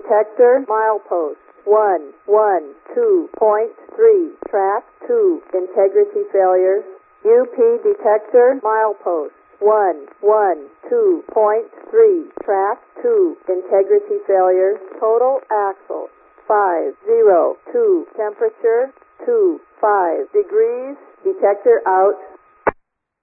detector milepost 112.3, track 2, integrity failure. UP detector milepost 112.3, track 2, integrity failure. Total axle 502, temperature 25 degrees, detector out.